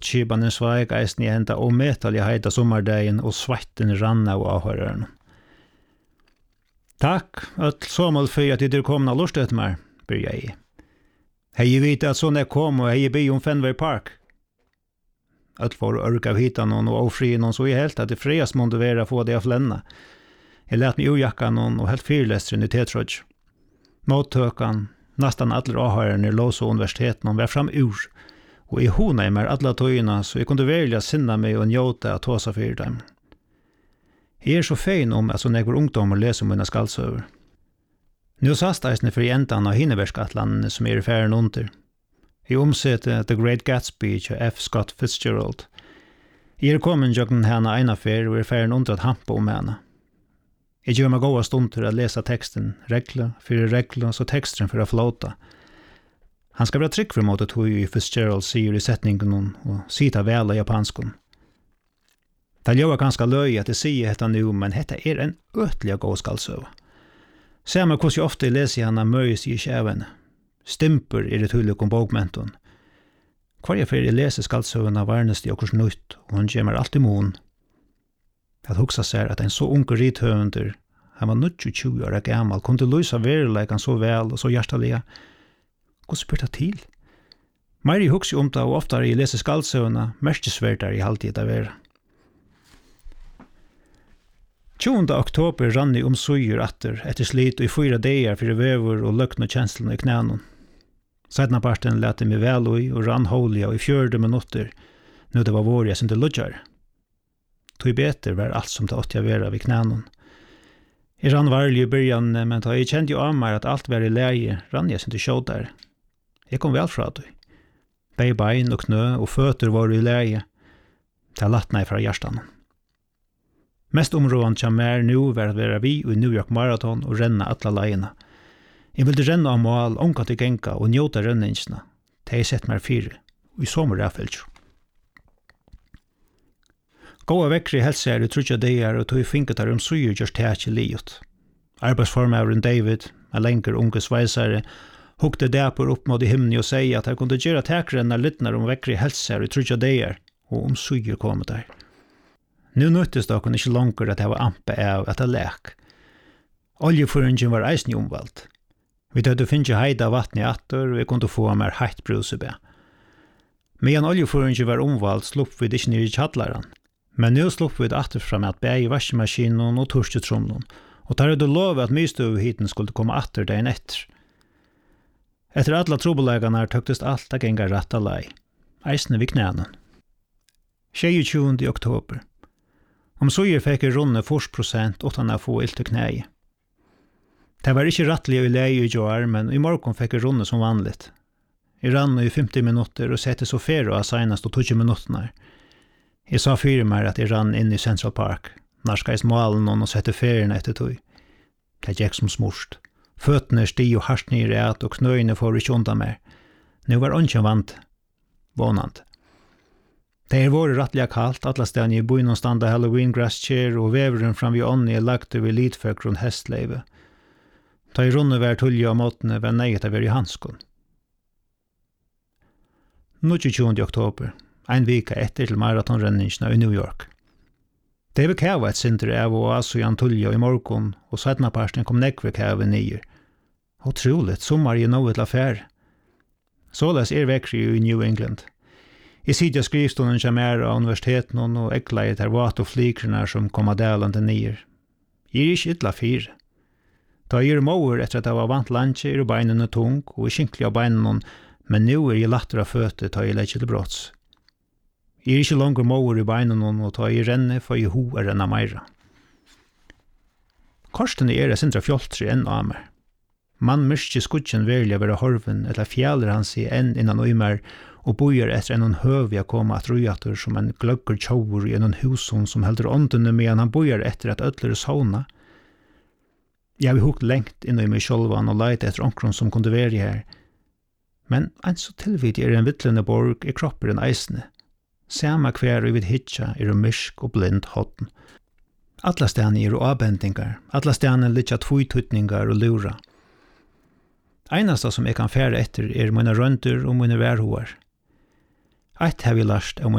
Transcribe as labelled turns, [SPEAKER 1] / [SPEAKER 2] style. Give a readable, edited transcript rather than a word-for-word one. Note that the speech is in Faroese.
[SPEAKER 1] loftskipanen sveik eisen i enda og metallig heita sommardagen og svetten rann av avhøreren. Takk, öll såmål for at du kom og lurt etter meg, ber jeg i. Hei vite at sånn jeg kom og hei by om Fenway Park. Öll får örka av hitan og ofri någon så i helt at det friast måtte være få det av flenna. Jeg let meg urjakka någon og helt fyrlestren i Tetrudge. Mottøkan, nästan alla avhöraren i Låsa universiteten var fram ur og jeg hona i meg alla tøyina så jeg kunde velja sinna meg og njóta at tåsa fyrir dem. Jeg så fein om at så når jeg var ungdom og leser mine skaldsøver. Nå sast eisne for endan av hinneverskatlandene som i færen under. Jeg omsette The Great Gatsby til F. Scott Fitzgerald. Jeg kommet jøkken henne ena fer og færen under at hampa om henne. Jeg gjør meg gåa stunder at lesa teksten, regla, så teksten for å flåta. Han skal være trygg for måte tog i Fitzgerald sier i setningen og sita vel av japanskon. Det gjør ganske løy at jeg sier dette nå, men dette en øtelig god skaldsøv. Se meg hvordan jeg ofte leser henne møys i kjævene. Stimper det tydelig om bokmenton. Hver jeg for jeg leser skaldsøvene varnest i okkurs nytt, og han gjør meg alltid mån. At hugsa seg at en så unge rithøvender, han var 20 år gammal, kunne løse verileikan så vel og så hjertelige. Hvordan spør det til? Mer jeg hugsa om det, og oftere jeg leser skaldsøvene, merkesvært i halvtid av vera. 20. oktober rann I suger atter etter slit og I 4 dager for vever og løkn og kjenslene I knænen. Seidnaparten lette meg vel og rann holja I 40 minutter, nå det var vår jeg sinte ludjar. Tog beter var alt som det åtte jeg vera vid knænen. Jeg rann varlig I byrjan, men da jeg kjente jo av meg at alt var I leie, rann jeg sinte sjådar. Jeg kom vel fra det. Bei bein og knø og føtter var I leie. Det latna jeg fra hjertan. Mest områdene som nu var at være vi I New York Marathon og renna alla leiene. Jeg ville renna av mål, omka til genka og njóta renningsna. Det jeg sett meg 4, og I sommer raffeltjo. Gåa vekkri helser I trutja deir og tog finket der suger just tætje liot. Arbeidsformaveren David, en lenger unge sveisare, hukte dæpur opp mot I himni og sier at han kunne gjøre tækrenna littnar vekkri helser I trutja deir og suger kom der. Nu nøttes det ikke langer at jeg var ampe av at jeg lek. Oljeføringen var eisen omvalgt. Vi tøtte finne heida vattnet atter, og jeg kunne få mer heitt brusebe. Men oljeføringen var omvalgt, slupp vi ikke ned I kjadlaren. Men nu slupp vi atter fram at bæg I vaskemaskinen og torsketromlen, og tar det lov at mystøvhiten skulle komme atter dagen etter. Etter alle trobelegene tøktes alt av genga rett av lei. Eisene vid knænen. 22. oktober. Suger fikk jeg runde 40% utan å få ilt til knæi. Det var ikke rettelig I leie I år, men I morgen fikk jeg runde som vanligt. Jeg rann I 50 minutter og sette så fero av senest og 20 minutter. Jeg sa fyrir meg at jeg rann inn I Central Park, narskais målen og sette ferien etter tog. Det gikk som smurst. Føttene sti og hardt ned I et, og knøyene får ikke undan mer. Nå var ånden vant, vånand. Det var rettelig kallt, alla stedene I byen og standa Halloween grass chair og veveren fram vid ånden lagt over lidføk rundt hestleive. Da I runde var tullja og måtene var neiet av I hanskon. 29. oktober, en vika etter til maratonrenningsna I New York. Det var kæva et sinter av og altså Jan tullja I morgon, og sednaparsten kom nekve kæva nyer. Otroligt, sommar I noe til affær. Såles vekkri I New England. Jeg sitter skrivstonen som av universiteten og ekla I der vat og flikrene som kom av delande nyer. Jeg ikke ytla 4. Da jeg måver etter at jeg var vant landje beinene tung og skinklig av beinene, men nå jeg lattere føte da jeg legger til brotts. Jeg ikke langer måver I beinene og da jeg renner for jeg ho renna meira. Korstene sindra fjoltri enn av meg. Man myrkje skudjen verlig å være horven eller fjeller han seg enn innan øymer og bojer etter en høvi å komme at rujater som en gløgger tjauer I en huson som helder åndene medan han bojer etter at ødler sauna. Jeg har hukt lengt inn I meg sjolvan og leit etter omkron som kunne være her. Men en så tilvidt en vittlende borg kropper en eisne. Samme hver og vid hitja mysk og blind hotten. Alla stene avbendingar, alla stene litt tvoitutningar og lura. Einasta som jeg kan fære etter mine rønder og mine værhoar. Eit har vi lært av